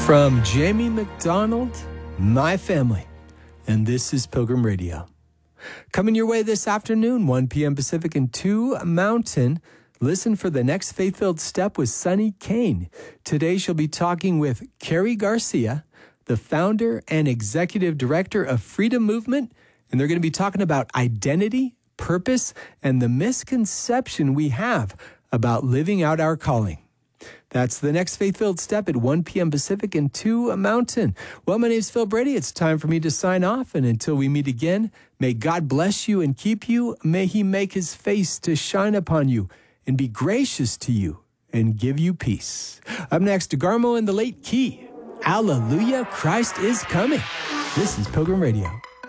From Jamie McDonald, my family, and this is Pilgrim Radio. Coming your way this afternoon, 1 p.m. Pacific and 2 Mountain. Listen for the next Faith-Filled Step with Sunny Kane. Today she'll be talking with Carrie Garcia, the founder and executive director of Freedom Movement, and they're going to be talking about identity, purpose, and the misconception we have about living out our calling. That's the next Faith-Filled Step at 1 p.m. Pacific and 2 Mountain. Well, my name's Phil Brady. It's time for me to sign off. And until we meet again, may God bless you and keep you. May he make his face to shine upon you and be gracious to you and give you peace. Up next, DeGarmo and the Late Key. Hallelujah, Christ is coming. This is Pilgrim Radio.